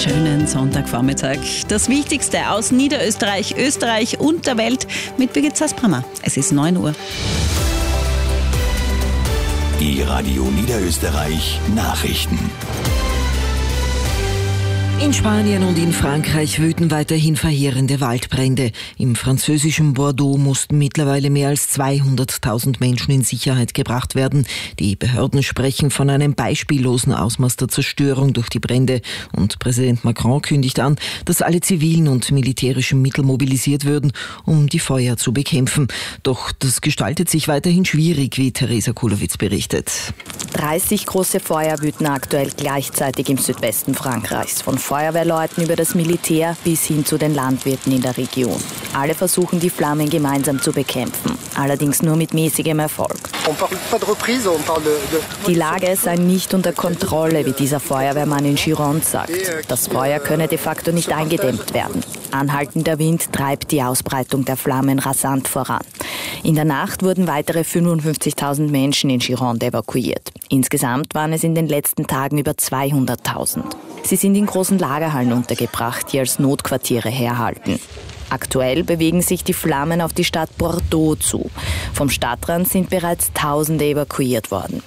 Schönen Sonntagvormittag. Das Wichtigste aus Niederösterreich, Österreich und der Welt mit Birgit Zasbrammer. Es ist 9 Uhr. Die Radio Niederösterreich Nachrichten. In Spanien und in Frankreich wüten weiterhin verheerende Waldbrände. Im französischen Bordeaux mussten mittlerweile mehr als 200.000 Menschen in Sicherheit gebracht werden. Die Behörden sprechen von einem beispiellosen Ausmaß der Zerstörung durch die Brände. Und Präsident Macron kündigt an, dass alle zivilen und militärischen Mittel mobilisiert würden, um die Feuer zu bekämpfen. Doch das gestaltet sich weiterhin schwierig, wie Theresa Kulowitz berichtet. 30 große Feuer wüten aktuell gleichzeitig im Südwesten Frankreichs. Von Feuerwehrleuten über das Militär bis hin zu den Landwirten in der Region. Alle versuchen, die Flammen gemeinsam zu bekämpfen, allerdings nur mit mäßigem Erfolg. Die Lage sei nicht unter Kontrolle, wie dieser Feuerwehrmann in Gironde sagt. Das Feuer könne de facto nicht eingedämmt werden. Anhaltender Wind treibt die Ausbreitung der Flammen rasant voran. In der Nacht wurden weitere 55.000 Menschen in Gironde evakuiert. Insgesamt waren es in den letzten Tagen über 200.000. Sie sind in großen Lagerhallen untergebracht, die als Notquartiere herhalten. Aktuell bewegen sich die Flammen auf die Stadt Bordeaux zu. Vom Stadtrand sind bereits Tausende evakuiert worden.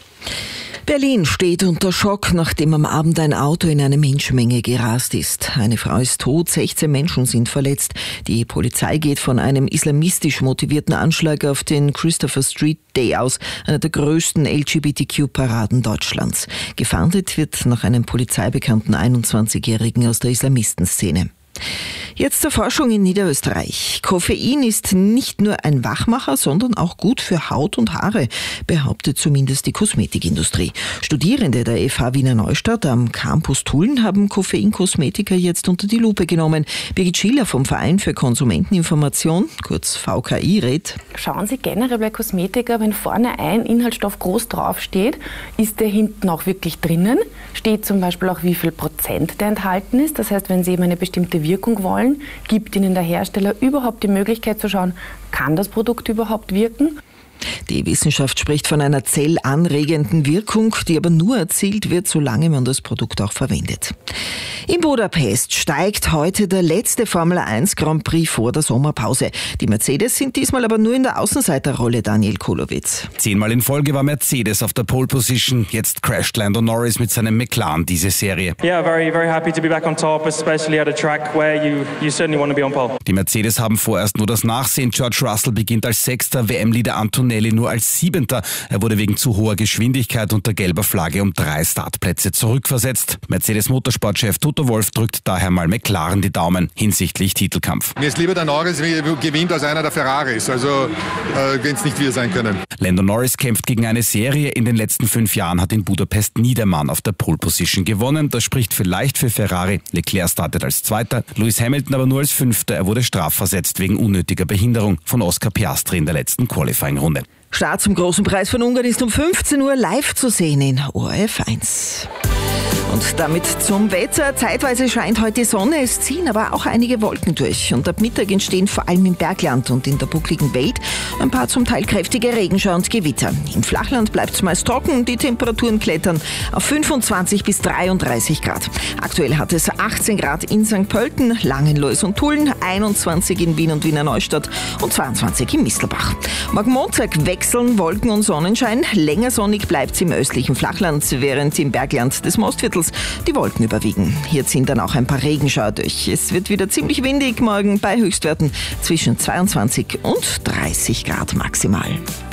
Berlin steht unter Schock, nachdem am Abend ein Auto in eine Menschenmenge gerast ist. Eine Frau ist tot, 16 Menschen sind verletzt. Die Polizei geht von einem islamistisch motivierten Anschlag auf den Christopher Street Day aus, einer der größten LGBTQ-Paraden Deutschlands. Gefahndet wird nach einem polizeibekannten 21-Jährigen aus der Islamistenszene. Jetzt zur Forschung in Niederösterreich. Koffein ist nicht nur ein Wachmacher, sondern auch gut für Haut und Haare, behauptet zumindest die Kosmetikindustrie. Studierende der FH Wiener Neustadt am Campus Tulln haben Koffeinkosmetika jetzt unter die Lupe genommen. Birgit Schiller vom Verein für Konsumenteninformation, kurz VKI, rät: Schauen Sie generell bei Kosmetika, wenn vorne ein Inhaltsstoff groß draufsteht, ist der hinten auch wirklich drinnen? Steht zum Beispiel auch, wie viel Prozent der enthalten ist? Das heißt, wenn Sie eben eine bestimmte Wirkung wollen, gibt Ihnen der Hersteller überhaupt die Möglichkeit zu schauen, kann das Produkt überhaupt wirken? Die Wissenschaft spricht von einer zellanregenden Wirkung, die aber nur erzielt wird, solange man das Produkt auch verwendet. In Budapest steigt heute der letzte Formel 1 Grand Prix vor der Sommerpause. Die Mercedes sind diesmal aber nur in der Außenseiterrolle, Daniel Kulowitz. 10-mal in Folge war Mercedes auf der Pole Position. Jetzt crasht Lando Norris mit seinem McLaren diese Serie. Yeah, very, very happy to be back on top, especially at a track where you certainly want to be on pole. Die Mercedes haben vorerst nur das Nachsehen. George Russell beginnt als Sechster, WM-Leader Antonelli nur als Siebenter. Er wurde wegen zu hoher Geschwindigkeit unter gelber Flagge um 3 Startplätze zurückversetzt. Mercedes-Motorsportchef Toto Wolff drückt daher mal McLaren die Daumen hinsichtlich Titelkampf. Mir ist lieber der Norris gewinnt als einer der Ferraris, also wenn es nicht wir sein können. Lando Norris kämpft gegen eine Serie. In den letzten 5 Jahren hat in Budapest nie der Mann auf der Pole Position gewonnen. Das spricht vielleicht für Ferrari. Leclerc startet als Zweiter, Lewis Hamilton aber nur als Fünfter. Er wurde strafversetzt wegen unnötiger Behinderung von Oscar Piastri in der letzten Qualifying-Runde. Start zum Großen Preis von Ungarn ist um 15 Uhr live zu sehen in ORF 1. Und damit zum Wetter. Zeitweise scheint heute die Sonne, es ziehen aber auch einige Wolken durch. Und ab Mittag entstehen vor allem im Bergland und in der buckligen Welt ein paar zum Teil kräftige Regenschauer und Gewitter. Im Flachland bleibt es meist trocken, die Temperaturen klettern auf 25 bis 33 Grad. Aktuell hat es 18 Grad in St. Pölten, Langenlois und Tulln, 21 in Wien und Wiener Neustadt und 22 in Mistelbach. Morgen Montag wechseln Wolken und Sonnenschein. Länger sonnig bleibt es im östlichen Flachland, während im Bergland des Mostviertels die Wolken überwiegen. Hier ziehen dann auch ein paar Regenschauer durch. Es wird wieder ziemlich windig morgen bei Höchstwerten zwischen 22 und 30 Grad maximal.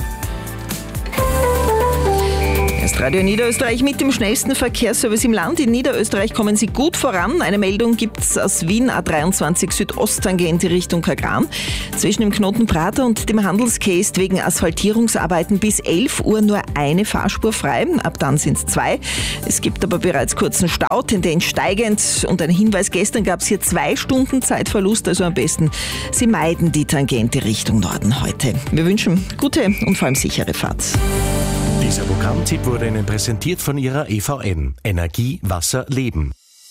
Erst Radio Niederösterreich mit dem schnellsten Verkehrsservice im Land. In Niederösterreich kommen Sie gut voran. Eine Meldung gibt es aus Wien A23 Südosttangente Richtung Kagran. Zwischen dem Knoten Prater und dem Handelsquai ist wegen Asphaltierungsarbeiten bis 11 Uhr nur eine Fahrspur frei. Ab dann sind es 2. Es gibt aber bereits kurzen Stau, Tendenz steigend. Und ein Hinweis, gestern gab es hier 2 Stunden Zeitverlust. Also am besten, Sie meiden die Tangente Richtung Norden heute. Wir wünschen gute und vor allem sichere Fahrt. Dieser Programmtipp wurde Ihnen präsentiert von Ihrer EVN. Energie, Wasser, Leben.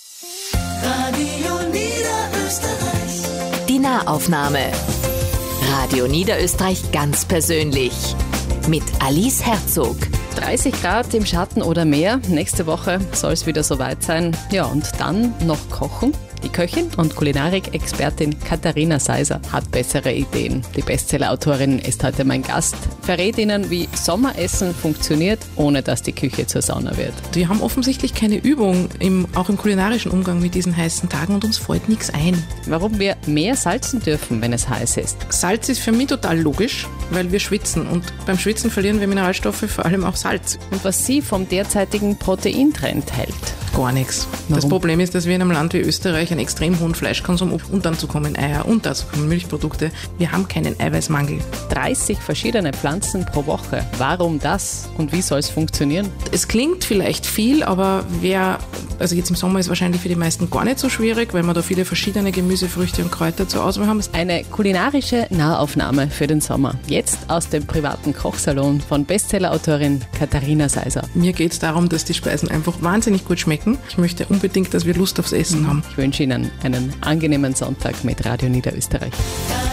Radio Niederösterreich. Die Nahaufnahme. Radio Niederösterreich ganz persönlich. Mit Alice Herzog. 30 Grad im Schatten oder mehr. Nächste Woche soll es wieder soweit sein. Ja, und dann noch kochen. Die Köchin und Kulinarik-Expertin Katharina Seiser hat bessere Ideen. Die Bestseller-Autorin ist heute mein Gast, verrät Ihnen, wie Sommeressen funktioniert, ohne dass die Küche zur Sauna wird. Wir haben offensichtlich keine Übung, auch im kulinarischen Umgang mit diesen heißen Tagen und uns fällt nichts ein. Warum wir mehr salzen dürfen, wenn es heiß ist. Salz ist für mich total logisch, weil wir schwitzen und beim Schwitzen verlieren wir Mineralstoffe, vor allem auch Salz. Und was sie vom derzeitigen Proteintrend hält. Gar nichts. Das Problem ist, dass wir in einem Land wie Österreich einen extrem hohen Fleischkonsum und dann kommen Eier und dazu kommen Milchprodukte. Wir haben keinen Eiweißmangel. 30 verschiedene Pflanzen pro Woche. Warum das und wie soll es funktionieren? Es klingt vielleicht viel, aber also jetzt im Sommer ist wahrscheinlich für die meisten gar nicht so schwierig, weil wir da viele verschiedene Gemüse, Früchte und Kräuter zur Auswahl haben. Eine kulinarische Nahaufnahme für den Sommer. Jetzt aus dem privaten Kochsalon von Bestsellerautorin Katharina Seiser. Mir geht es darum, dass die Speisen einfach wahnsinnig gut schmecken. Ich möchte unbedingt, dass wir Lust aufs Essen haben. Ich wünsche Ihnen einen angenehmen Sonntag mit Radio Niederösterreich.